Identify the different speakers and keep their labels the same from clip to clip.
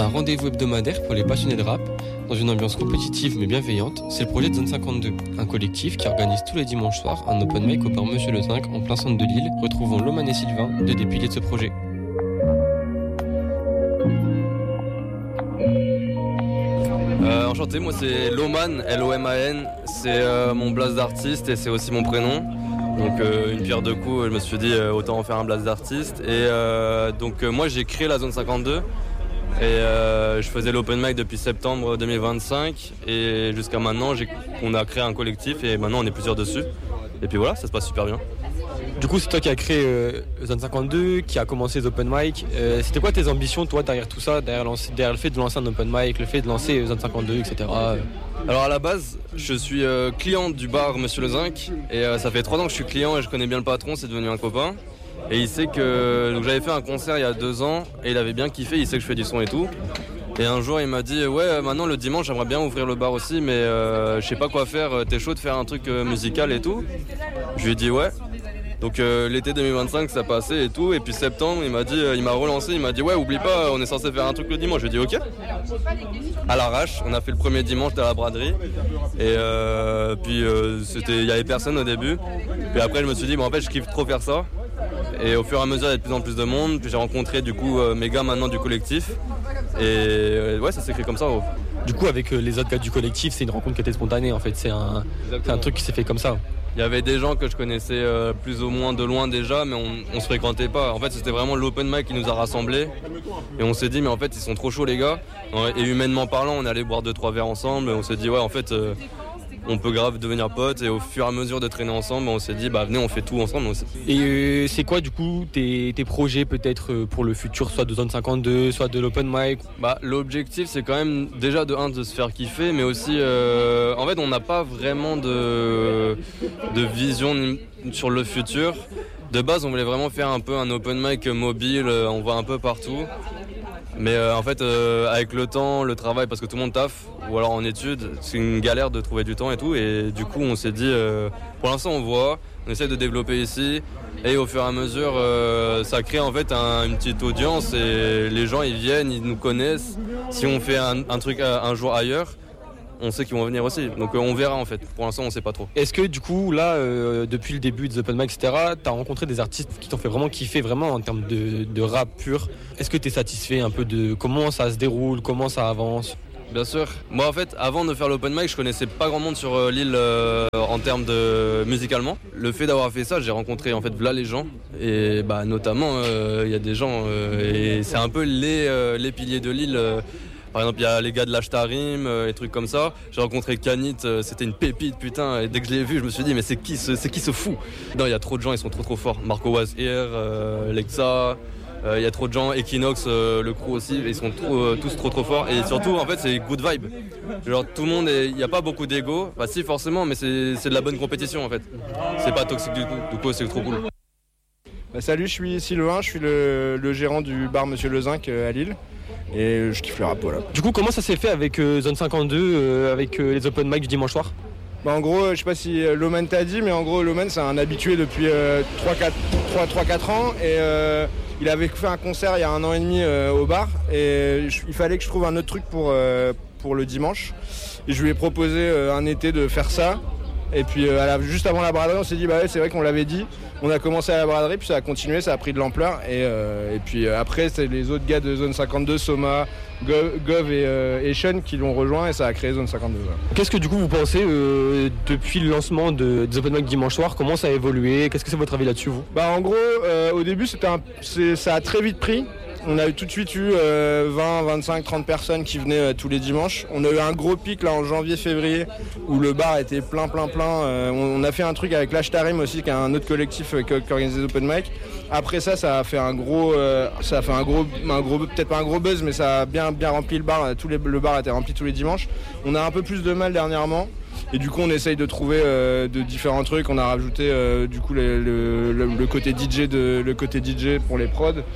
Speaker 1: rendez-vous hebdomadaire pour les passionnés de rap, dans une ambiance compétitive mais bienveillante. C'est le projet de Zone 52, un collectif qui organise tous les dimanches soirs un open mic au bar Monsieur le Zinc en plein centre de Lille. Retrouvons Loman et Sylvain, deux des piliers de ce projet.
Speaker 2: Enchanté, moi c'est Loman, L-O-M-A-N, c'est mon blaze d'artiste et c'est aussi mon prénom. Donc une pierre deux coups, je me suis dit autant en faire un blaze d'artiste. Et donc moi j'ai créé la Zone 52 et je faisais l'open mic depuis septembre 2025 et jusqu'à maintenant on a créé un collectif et maintenant on est plusieurs dessus. Et puis voilà, ça se passe super bien.
Speaker 1: Du coup, c'est toi qui as créé Zone 52, qui a commencé les open mic. C'était quoi tes ambitions, toi, derrière tout ça, derrière le fait de lancer un open mic, le fait de lancer Zone 52, etc.
Speaker 2: Alors à la base, je suis client du bar Monsieur le Zinc et ça fait 3 ans que je suis client et je connais bien le patron, c'est devenu un copain. Et il sait que donc, j'avais fait un concert il y a 2 ans et il avait bien kiffé, il sait que je fais du son et tout. Et un jour il m'a dit ouais maintenant le dimanche j'aimerais bien ouvrir le bar aussi mais je sais pas quoi faire, t'es chaud de faire un truc musical et tout. Je lui ai dit ouais. Donc l'été 2025 ça passait et tout et puis septembre il m'a relancé, il m'a dit ouais oublie pas on est censé faire un truc le dimanche. Je lui ai dit ok. À l'arrache, on a fait le premier dimanche de la braderie et puis il y avait personne au début. Puis après je me suis dit bon en fait je kiffe trop faire ça. Et au fur et à mesure il y a de plus en plus de monde. Puis j'ai rencontré du coup mes gars maintenant du collectif. Et ouais ça s'est fait comme ça.
Speaker 1: Du coup avec les autres gars du collectif c'est une rencontre qui était spontanée en fait, c'est un truc qui s'est fait comme ça.
Speaker 2: Il y avait des gens que je connaissais plus ou moins de loin déjà, mais on se fréquentait pas. En fait, c'était vraiment l'open mic qui nous a rassemblés. Et on s'est dit, mais en fait, ils sont trop chauds, les gars. Et humainement parlant, on allait boire 2-3 verres ensemble. Et on s'est dit, ouais, en fait, on peut grave devenir potes. Et au fur et à mesure de traîner ensemble, on s'est dit, bah venez, on fait tout ensemble.
Speaker 1: Et c'est quoi, du coup, tes projets peut-être pour le futur, soit de Zone 52, soit de l'open mic?
Speaker 2: L'objectif, c'est quand même déjà de se faire kiffer, mais aussi, en fait, on n'a pas vraiment de vision sur le futur. De base, on voulait vraiment faire un peu un open mic mobile, on va un peu partout. Mais en fait, avec le temps, le travail, parce que tout le monde taffe, ou alors en études, c'est une galère de trouver du temps et tout. Et du coup, on s'est dit, pour l'instant, on essaie de développer ici. Et au fur et à mesure, ça crée en fait une petite audience et les gens, ils viennent, ils nous connaissent. Si on fait un truc un jour ailleurs, on sait qu'ils vont venir aussi. Donc on verra en fait. Pour l'instant, on sait pas trop.
Speaker 1: Est-ce que du coup, là, depuis le début des open mic, etc., t'as rencontré des artistes qui t'ont fait vraiment kiffer, vraiment en termes de rap pur? Est-ce que t'es satisfait un peu de comment ça se déroule, comment ça avance?
Speaker 2: Bien sûr. Moi, en fait, avant de faire l'open mic, je connaissais pas grand monde sur l'île en termes de musicalement. Le fait d'avoir fait ça, j'ai rencontré en fait là les gens et notamment il y a des gens et c'est un peu les piliers de l'île. Par exemple, il y a les gars de l'Ashtarim, et trucs comme ça. J'ai rencontré Kanit, c'était une pépite, putain. Et dès que je l'ai vu, je me suis dit, mais c'est qui ce fou? Non, il y a trop de gens, ils sont trop forts. Marco Wazir, Lexa, il y a trop de gens. Equinox, le crew aussi, ils sont tous trop forts. Et surtout, en fait, c'est good vibe. Genre, tout le monde, il n'y a pas beaucoup d'ego. Bah, si, forcément, mais c'est de la bonne compétition, en fait. C'est pas toxique du tout. Du coup, c'est trop cool.
Speaker 3: Salut, je suis Sylvain, je suis le gérant du bar Monsieur le Zinc à Lille. Et je kiffe le rap, voilà.
Speaker 1: Du coup, comment ça s'est fait avec Zone 52, avec les open mic du dimanche soir?
Speaker 3: En gros, je sais pas si Loman t'a dit, mais en gros, Loman, c'est un habitué depuis 3-4 ans. Et il avait fait un concert il y a 1 an et demi au bar. Et il fallait que je trouve un autre truc pour le dimanche. Et je lui ai proposé un été de faire ça. Et puis juste avant la braderie, on s'est dit, bah ouais, c'est vrai qu'on l'avait dit. On a commencé à la braderie, puis ça a continué, ça a pris de l'ampleur. Et puis après, c'est les autres gars de Zone 52, Soma, Gov et Sean qui l'ont rejoint et ça a créé Zone 52. Voilà.
Speaker 1: Qu'est-ce que du coup vous pensez depuis le lancement des open mic dimanche soir? Comment ça a évolué? Qu'est-ce que c'est votre avis là-dessus, vous?
Speaker 3: En gros, au début, ça a très vite pris. On a tout de suite eu 20, 25, 30 personnes qui venaient tous les dimanches. On a eu un gros pic là en janvier-février où le bar était plein. On a fait un truc avec l'Ashtarim aussi, qui est un autre collectif qui organise des open mic. Après ça a fait un gros, peut-être pas un gros buzz, mais ça a bien rempli le bar. Le bar était rempli tous les dimanches. On a un peu plus de mal dernièrement. Et du coup on essaye de trouver de différents trucs. On a rajouté du coup le côté DJ pour les prods.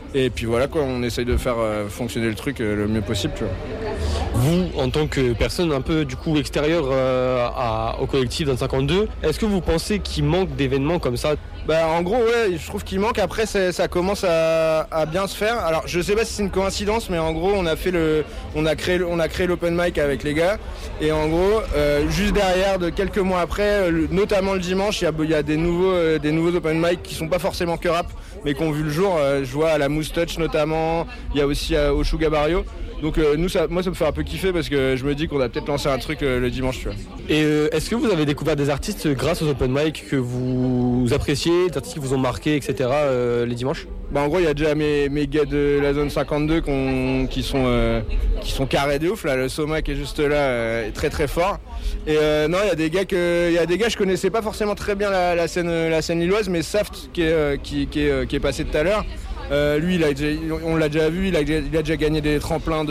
Speaker 3: Et puis voilà quoi, on essaye de faire fonctionner le truc le mieux possible, tu vois.
Speaker 1: Vous, en tant que personne un peu du coup extérieure au collectif 52, est-ce que vous pensez qu'il manque d'événements comme ça ?
Speaker 3: En gros, ouais, je trouve qu'il manque. Après, ça commence à bien se faire. Alors, je sais pas si c'est une coïncidence, mais en gros, on a créé l'open mic avec les gars. Et en gros, juste derrière, de quelques mois après, notamment le dimanche, il y a des nouveaux open mic qui sont pas forcément que rap, mais qui ont vu le jour. Je vois à la Moustache notamment. Il y a aussi au Sugar Barrio. Donc moi ça me fait un peu kiffer parce que je me dis qu'on a peut-être lancé un truc le dimanche, tu vois.
Speaker 1: Et est-ce que vous avez découvert des artistes grâce aux open mic que vous appréciez, des artistes qui vous ont marqué, etc. Les dimanches ?
Speaker 3: En gros il y a déjà mes gars de la zone 52 qui sont carrés de ouf là. Le Soma qui est juste là est très très fort. Et non il y a des gars je connaissais pas forcément très bien la scène lilloise, mais Saft qui est passé tout à l'heure. Lui, on l'a déjà vu, il a déjà gagné des tremplins,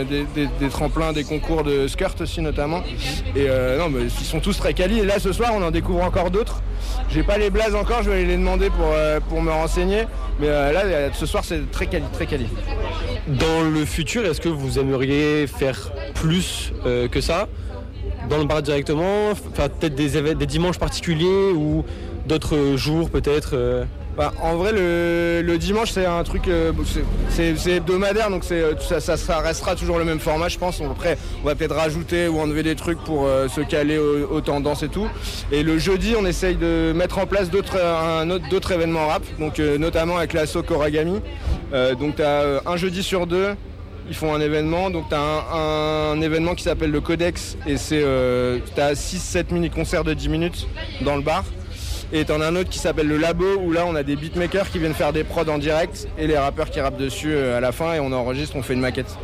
Speaker 3: des concours de skirt aussi notamment. Et non, mais ils sont tous très quali. Et là, ce soir, on en découvre encore d'autres. J'ai pas les blazes encore, je vais aller les demander pour me renseigner. Mais là, ce soir, c'est très quali, très quali.
Speaker 1: Dans le futur, est-ce que vous aimeriez faire plus que ça ? Dans le bar directement, faire peut-être des dimanches particuliers ou d'autres jours peut-être
Speaker 3: En vrai, le dimanche, c'est un truc, c'est hebdomadaire, donc ça restera toujours le même format, je pense. Après, on va peut-être rajouter ou enlever des trucs pour se caler aux tendances et tout. Et le jeudi, on essaye de mettre en place d'autres événements rap, donc notamment avec l'asso Koragami. Donc, tu as un jeudi sur deux. Ils font un événement, donc tu as un événement qui s'appelle le Codex et tu as 6-7 mini-concerts de 10 minutes dans le bar. Et t'en as un autre qui s'appelle le Labo où là on a des beatmakers qui viennent faire des prods en direct et les rappeurs qui rappent dessus à la fin et on enregistre, on fait une maquette.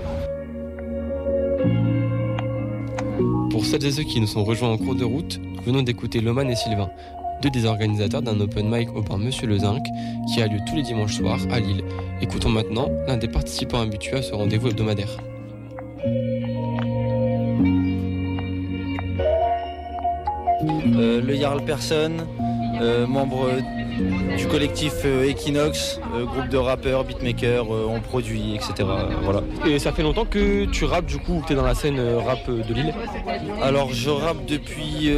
Speaker 1: Pour celles et ceux qui nous sont rejoints en cours de route, nous venons d'écouter Loman et Sylvain, deux des organisateurs d'un open mic au bar Monsieur Le Zinc qui a lieu tous les dimanches soirs à Lille. Écoutons maintenant l'un des participants habitués à ce rendez-vous hebdomadaire.
Speaker 4: Le Jarl Person, membre du collectif Equinox, groupe de rappeurs, beatmakers, on produit, etc. Voilà.
Speaker 1: Et ça fait longtemps que tu rappes du coup, que tu es dans la scène rap de Lille ?
Speaker 4: Alors je rappe depuis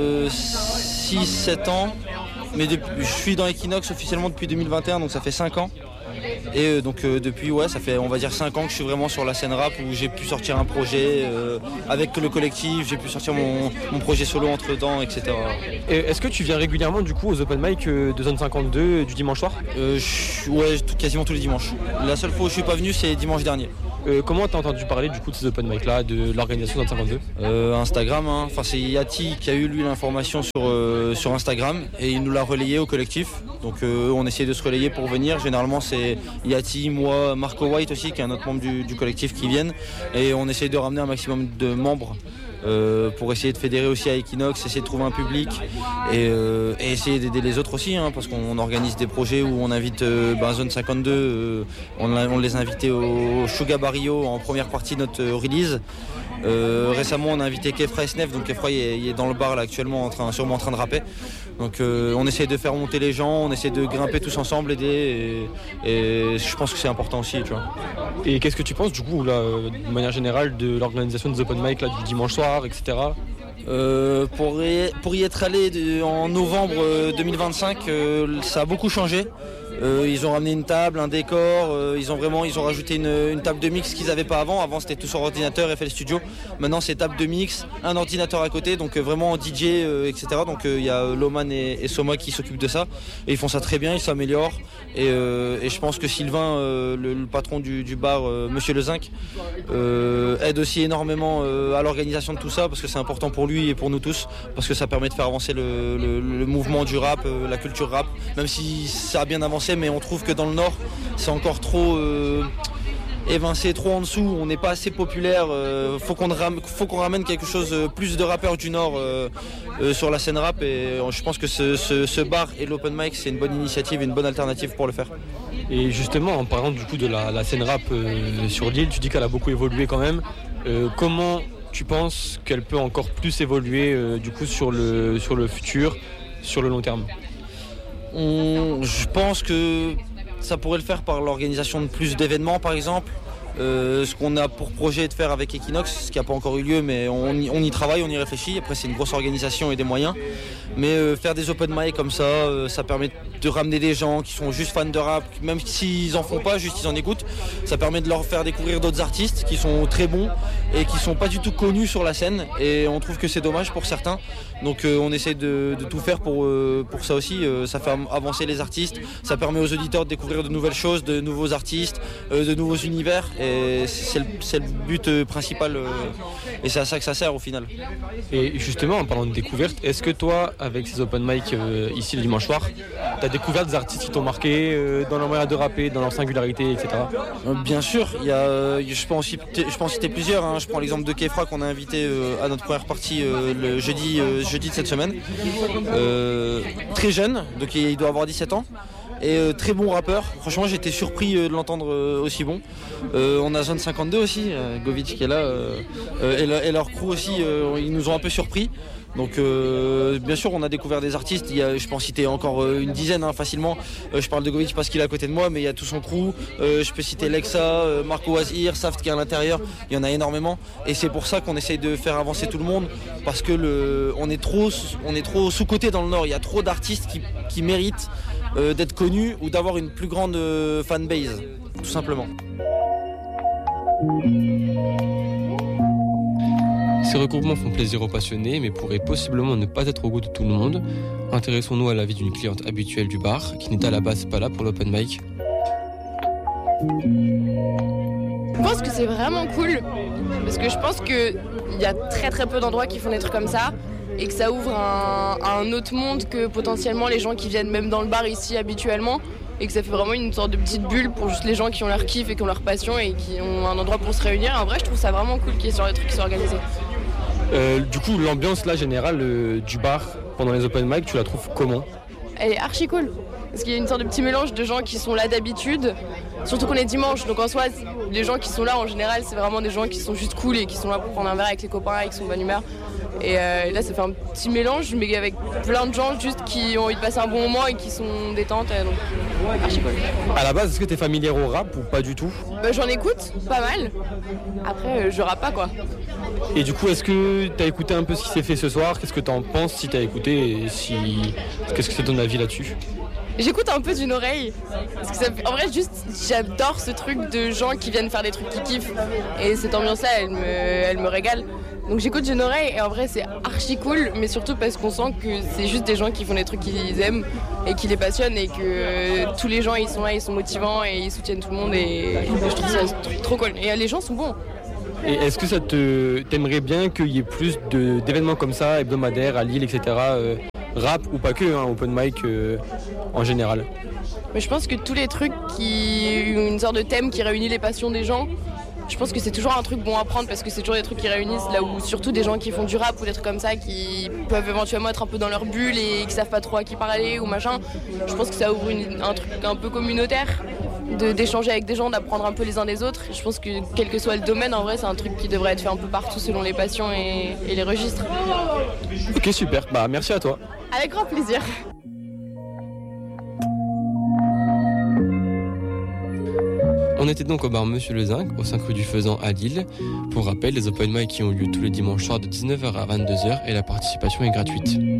Speaker 4: 6-7 ans, mais je suis dans Equinox officiellement depuis 2021, donc ça fait 5 ans. Et donc depuis, ça fait on va dire 5 ans que je suis vraiment sur la scène rap où j'ai pu sortir un projet avec le collectif, j'ai pu sortir mon projet solo entre temps, etc.
Speaker 1: Et est-ce que tu viens régulièrement du coup aux open mic de Zone 52 du dimanche soir ?
Speaker 4: Quasiment tous les dimanches. La seule fois où je suis pas venu, c'est dimanche dernier.
Speaker 1: Comment t'as entendu parler du coup de ces open mic là, de l'organisation Zone 52 ?
Speaker 4: Instagram, hein. Enfin, c'est Yati qui a eu lui l'information sur Instagram et il nous l'a relayé au collectif. Donc on essaie de se relayer pour venir. Généralement c'est Yati, moi, Marco White aussi qui est un autre membre du collectif qui viennent. Et on essaie de ramener un maximum de membres pour essayer de fédérer aussi à Equinox, essayer de trouver un public et essayer d'aider les autres aussi, hein, parce qu'on organise des projets où on invite Zone 52, on les a invités au Sugar Barrio en première partie de notre release. Récemment on a invité Kefra Snef, donc Kefra il est dans le bar là actuellement sûrement en train de rapper. Donc on essaie de faire monter les gens, on essaie de grimper tous ensemble, aider et je pense que c'est important aussi, tu vois.
Speaker 1: Et qu'est-ce que tu penses du coup là, de manière générale de l'organisation des open mic là, du dimanche soir, etc.
Speaker 4: Pour y être allé en novembre 2025, ça a beaucoup changé. Ils ont ramené une table, un décor, ils ont rajouté une table de mix qu'ils n'avaient pas avant. Avant c'était tout sur ordinateur, FL Studio. Maintenant c'est table de mix, un ordinateur à côté, donc vraiment DJ, etc. Donc il y a Loman et Soma qui s'occupent de ça. Et ils font ça très bien, ils s'améliorent. Et je pense que Sylvain, le patron du bar Monsieur Le Zinc, aide aussi énormément à l'organisation de tout ça, parce que c'est important pour lui et pour nous tous, parce que ça permet de faire avancer le mouvement du rap, la culture rap, même si ça a bien avancé, mais on trouve que dans le Nord c'est encore trop évincé, trop en dessous, on n'est pas assez populaire, faut qu'on ramène quelque chose, plus de rappeurs du Nord sur la scène rap, et je pense que ce bar et l'open mic c'est une bonne initiative, une bonne alternative pour le faire.
Speaker 1: Et justement en parlant du coup de la scène rap sur l'île, tu dis qu'elle a beaucoup évolué quand même, comment tu penses qu'elle peut encore plus évoluer du coup sur le futur, sur le long terme ?
Speaker 4: Je pense que ça pourrait le faire par l'organisation de plus d'événements par exemple. Ce qu'on a pour projet de faire avec Equinox, ce qui n'a pas encore eu lieu, mais on y travaille, on y réfléchit. Après, c'est une grosse organisation et des moyens. Mais faire des open mic comme ça, ça permet de ramener des gens qui sont juste fans de rap, même s'ils en font pas, juste ils en écoutent. Ça permet de leur faire découvrir d'autres artistes qui sont très bons et qui sont pas du tout connus sur la scène. Et on trouve que c'est dommage pour certains. Donc on essaie de tout faire pour ça aussi. Ça fait avancer les artistes, ça permet aux auditeurs de découvrir de nouvelles choses, de nouveaux artistes, de nouveaux univers. Et c'est le but principal et c'est à ça que ça sert au final.
Speaker 1: Et justement, en parlant de découverte, est-ce que toi, avec ces open mic ici le dimanche soir, tu as découvert des artistes qui t'ont marqué dans leur manière de rapper, dans leur singularité, etc.
Speaker 4: Bien sûr, je peux en citer plusieurs. Hein. Je prends l'exemple de Kefra qu'on a invité à notre première partie le jeudi de cette semaine. Très jeune, donc il doit avoir 17 ans. Et très bon rappeur, franchement j'étais surpris de l'entendre aussi bon. On a Zone 52 aussi, Govic qui est là, et leur crew aussi, ils nous ont un peu surpris. Donc bien sûr on a découvert des artistes, je peux en citer encore une dizaine facilement. Je parle de Govic parce qu'il est à côté de moi, mais il y a tout son crew. Je peux citer Lexa, Marco Wazir, Saft qui est à l'intérieur, il y en a énormément. Et c'est pour ça qu'on essaye de faire avancer tout le monde, parce que on est trop sous-coté dans le Nord, il y a trop d'artistes qui méritent d'être connus ou d'avoir une plus grande fanbase, tout simplement.
Speaker 1: Ces regroupements font plaisir aux passionnés, mais pourraient possiblement ne pas être au goût de tout le monde. Intéressons-nous à l'avis d'une cliente habituelle du bar, qui n'est à la base pas là pour l'open mic.
Speaker 5: Je pense que c'est vraiment cool, parce que je pense qu'il y a très très peu d'endroits qui font des trucs comme ça, et que ça ouvre un autre monde que potentiellement les gens qui viennent même dans le bar ici habituellement, et que ça fait vraiment une sorte de petite bulle pour juste les gens qui ont leur kiff et qui ont leur passion et qui ont un endroit pour se réunir. En vrai, je trouve ça vraiment cool qu'il y ait ce genre de trucs qui soient organisés.
Speaker 1: Du coup, l'ambiance là générale du bar pendant les open mic, tu la trouves comment ?
Speaker 5: Elle est archi cool, parce qu'il y a une sorte de petit mélange de gens qui sont là d'habitude, surtout qu'on est dimanche, donc en soi, les gens qui sont là en général, c'est vraiment des gens qui sont juste cool et qui sont là pour prendre un verre avec les copains et qui sont de bonne humeur. Et là, ça fait un petit mélange, mais avec plein de gens juste qui ont envie de passer un bon moment et qui sont détentes, donc archi cool.
Speaker 1: À la base, est-ce que tu es familière au rap ou pas du tout ?
Speaker 5: J'en écoute, pas mal. Après, je rappe pas, quoi.
Speaker 1: Et du coup, est-ce que tu as écouté un peu ce qui s'est fait ce soir ? Qu'est-ce que tu en penses si tu as écouté et qu'est-ce que c'est ton avis là-dessus ?
Speaker 5: J'écoute un peu d'une oreille, parce que en vrai juste j'adore ce truc de gens qui viennent faire des trucs qu'ils kiffent, et cette ambiance là elle me régale, donc j'écoute d'une oreille et en vrai c'est archi cool, mais surtout parce qu'on sent que c'est juste des gens qui font des trucs qu'ils aiment et qui les passionnent, et que tous les gens ils sont là, ils sont motivants et ils soutiennent tout le monde, et je trouve ça trop cool, et les gens sont bons.
Speaker 1: Et est-ce que t'aimerais bien qu'il y ait plus d'événements comme ça, hebdomadaires à Lille, etc., rap ou pas que, open mic en général?
Speaker 5: Mais je pense que tous les trucs qui ont une sorte de thème qui réunit les passions des gens, je pense que c'est toujours un truc bon à prendre, parce que c'est toujours des trucs qui réunissent, là où surtout des gens qui font du rap ou des trucs comme ça qui peuvent éventuellement être un peu dans leur bulle et qui savent pas trop à qui parler ou machin. Je pense que ça ouvre un truc un peu communautaire, d'échanger avec des gens, d'apprendre un peu les uns des autres. Je pense que quel que soit le domaine, en vrai, c'est un truc qui devrait être fait un peu partout selon les passions et les registres.
Speaker 1: Ok, super. Merci à toi.
Speaker 5: Avec grand plaisir.
Speaker 1: On était donc au bar Monsieur le Zinc, au 5 rue du Faisan à Lille. Pour rappel, les open mic qui ont lieu tous les dimanches soirs de 19h à 22h et la participation est gratuite.